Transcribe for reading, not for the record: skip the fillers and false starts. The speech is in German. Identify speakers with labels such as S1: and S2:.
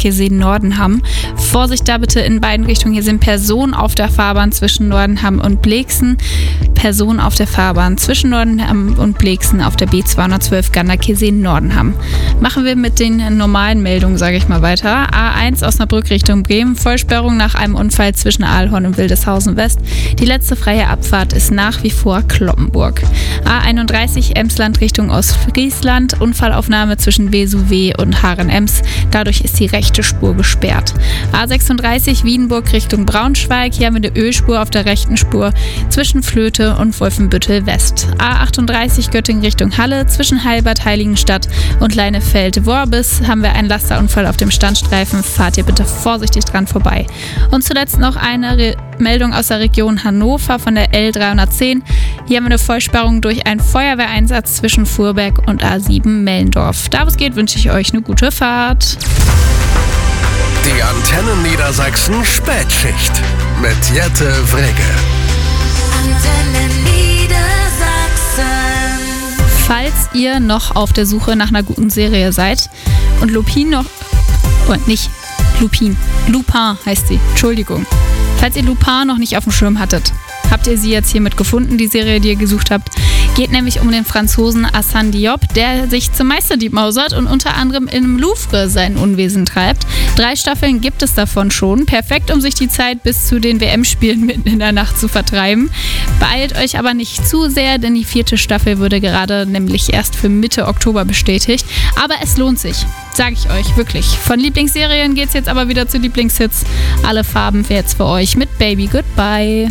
S1: Ganda-Keseen-Nordenham. Vorsicht da bitte in beiden Richtungen. Hier sind Personen auf der Fahrbahn zwischen Nordenham und Blexen. Personen auf der Fahrbahn zwischen Nordenham und Blexen auf der B212 Ganda-Keseen-Nordenham. Machen wir mit den normalen Meldungen, sage ich mal, weiter. A1 Osnabrück Richtung Bremen. Vollsperrung nach einem Unfall zwischen Aalhorn und Wildeshausen West. Die letzte freie Abfahrt ist nach wie vor Cloppenburg. A31 Emsland Richtung Ostfriesland. Unfallaufnahme zwischen Vesuv und Haaren-Ems. Dadurch ist die rechte Spur gesperrt. A36 Wiedenburg Richtung Braunschweig. Hier haben wir eine Ölspur auf der rechten Spur zwischen Flöte und Wolfenbüttel West. A38 Göttingen Richtung Halle. Zwischen Heilbad Heiligenstadt und Leinefelde-Worbis haben wir einen Lasterunfall auf dem Standstreifen. Fahrt ihr bitte vorsichtig dran vorbei. Und zuletzt noch eine Meldung aus der Region Hannover von der L310. Hier haben wir eine Vollsperrung durch einen Feuerwehreinsatz zwischen Fuhrberg und A7 Mellendorf. Da wo es geht, wünsche ich euch eine gute Fahrt.
S2: Die Antenne Niedersachsen Spätschicht mit Jette Wrege.
S3: Antenne Niedersachsen.
S1: Falls ihr noch auf der Suche nach einer guten Serie seid und Lupin heißt sie, Entschuldigung. Falls ihr Lupin noch nicht auf dem Schirm hattet, habt ihr sie jetzt hiermit gefunden, die Serie, die ihr gesucht habt. Geht nämlich um den Franzosen Assane Diop, der sich zum Meisterdieb mausert und unter anderem im Louvre sein Unwesen treibt. 3 Staffeln gibt es davon schon. Perfekt, um sich die Zeit bis zu den WM-Spielen mitten in der Nacht zu vertreiben. Beeilt euch aber nicht zu sehr, denn die 4. Staffel wurde gerade nämlich erst für Mitte Oktober bestätigt. Aber es lohnt sich, sage ich euch, wirklich. Von Lieblingsserien geht's jetzt aber wieder zu Lieblingshits. Alle Farben jetzt für euch mit Baby Goodbye.